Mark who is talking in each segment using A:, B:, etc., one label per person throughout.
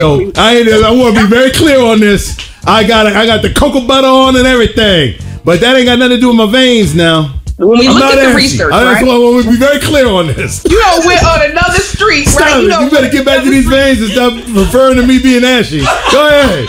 A: Yo, I want to be very clear on this. I got the cocoa butter on and everything, but that ain't got nothing to do with my veins now.
B: When we look at the research,
A: I
B: right?
A: want to be very clear on this.
B: You know, we're on another street,
A: Stop
B: right?
A: it. You better get back to these veins and stop referring to me being ashy. Go ahead.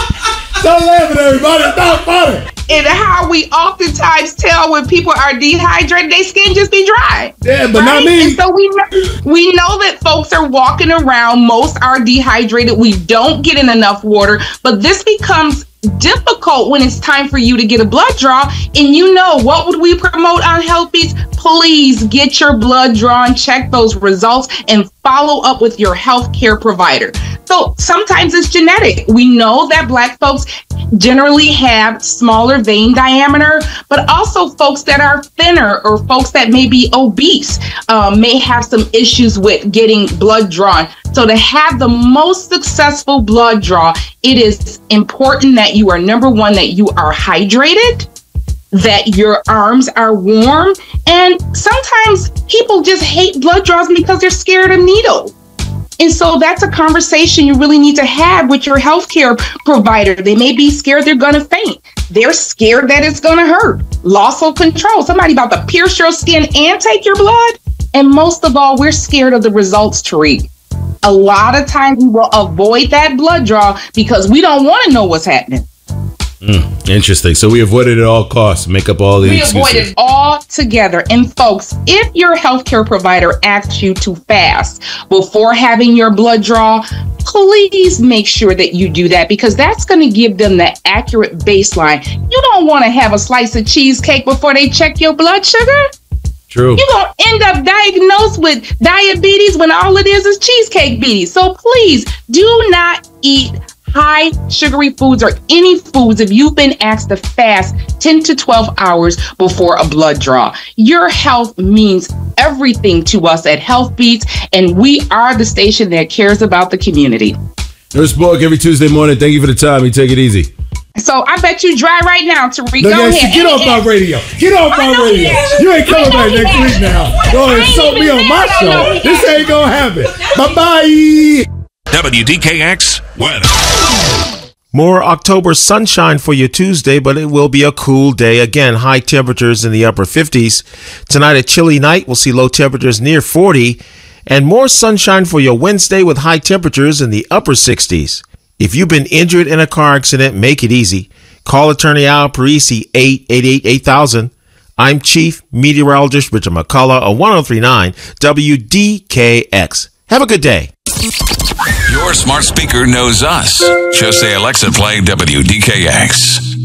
A: Stop laughing, everybody. Stop funny.
B: And how we oftentimes tell when people are dehydrated, their skin just be dry.
A: Yeah, but not me.
B: And so we know that folks are walking around. Most are dehydrated. We don't get in enough water. But this becomes difficult when it's time for you to get a blood draw. And you know, what would we promote on Health Beats? Please get your blood drawn, check those results, and follow up with your healthcare provider. So sometimes it's genetic. We know that Black folks generally have smaller vein diameter, but also folks that are thinner or folks that may be obese may have some issues with getting blood drawn. So to have the most successful blood draw, it is important that you are, number one, that you are hydrated, that your arms are warm. And sometimes people just hate blood draws because they're scared of needles. And so that's a conversation you really need to have with your healthcare provider. They may be scared they're going to faint. They're scared that it's going to hurt. Loss of control. Somebody about to pierce your skin and take your blood. And most of all, we're scared of the results, Tariq. A lot of times we will avoid that blood draw because we don't want to know what's happening.
A: Interesting. So we avoid it at all costs. Make up all the excuses.
B: We avoid it all together. And folks, if your healthcare provider asks you to fast before having your blood draw, please make sure that you do that, because that's going to give them the accurate baseline. You don't want to have a slice of cheesecake before they check your blood sugar.
A: True.
B: You're going to end up diagnosed with diabetes when all it is cheesecake beaties. So please do not eat high sugary foods or any foods if you've been asked to fast 10 to 12 hours before a blood draw. Your health means everything to us at Health Beats, and we are the station that cares about the community.
A: Nurse Borg, every Tuesday morning. Thank you for the time. You take it easy.
B: So I bet you dry right now, Tariq.
A: Go
B: ahead.
A: Get off my radio. Get off my radio. You ain't coming back next week now. Go ahead and insult me on my show. This ain't going to happen. Bye-bye.
C: WDKX weather.
D: More October sunshine for you Tuesday, but it will be a cool day. Again, high temperatures in the upper 50s. Tonight, a chilly night. We'll see low temperatures near 40. And more sunshine for your Wednesday with high temperatures in the upper 60s. If you've been injured in a car accident, make it easy. Call attorney Al Parisi, 888-8000. I'm Chief Meteorologist Richard McCullough on 1039 WDKX. Have a good day.
C: Your smart speaker knows us. Just say, Alexa, play WDKX.